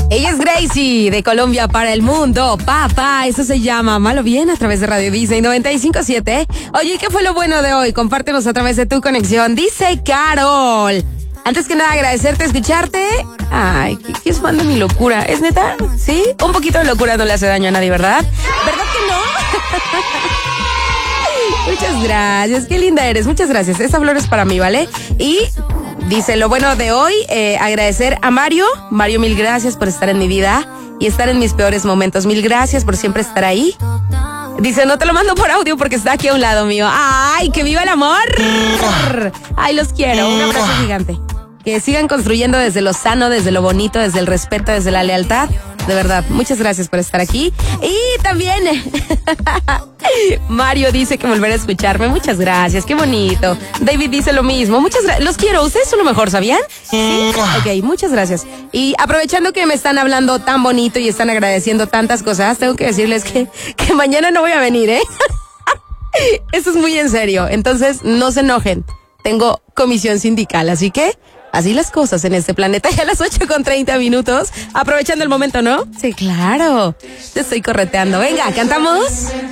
Ella es Gracie, de Colombia para el mundo. Papá, eso se llama Malo Bien a través de Radio Disney 95.7. Oye, ¿qué fue lo bueno de hoy? Compártenos a través de tu conexión. Dice Carol. Antes que nada, agradecerte, escucharte. Ay, ¿qué es fan de mi locura? ¿Es neta? ¿Sí? Un poquito de locura no le hace daño a nadie, ¿verdad? ¿Verdad que no? Muchas gracias, qué linda eres. Muchas gracias. Esta flor es para mí, ¿vale? Y dice, lo bueno de hoy, agradecer a Mario. Mario, mil gracias por estar en mi vida y estar en mis peores momentos. Mil gracias por siempre estar ahí. Dice, no te lo mando por audio porque está aquí a un lado mío. ¡Ay, que viva el amor! ¡Ay, los quiero! Un abrazo gigante. Que sigan construyendo desde lo sano, desde lo bonito, desde el respeto, desde la lealtad. De verdad, muchas gracias por estar aquí. Y también Mario dice que volverá a escucharme. Muchas gracias, qué bonito. David dice lo mismo. Muchas gracias. Los quiero, ustedes son lo mejor, ¿sabían? ¿Sí? Ok, muchas gracias. Y aprovechando que me están hablando tan bonito y están agradeciendo tantas cosas, tengo que decirles que mañana no voy a venir, ¿eh? Eso es muy en serio. Entonces, no se enojen. Tengo comisión sindical, así que así las cosas en este planeta. Ya a las 8:30. Aprovechando el momento, ¿no? Sí, claro. Te estoy correteando. Venga, ¿cantamos?